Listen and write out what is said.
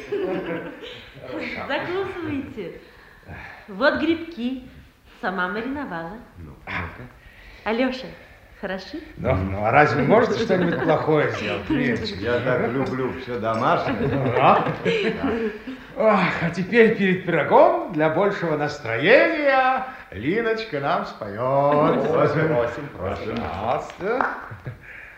Закусывайте. Вот грибки. Сама мариновала. Алеша, хороши? Ну, а разве можете что-нибудь плохое сделать, Линочка? Я так люблю все домашнее. Ох, а теперь перед пирогом для большего настроения Линочка нам споет. Просим. Пожалуйста.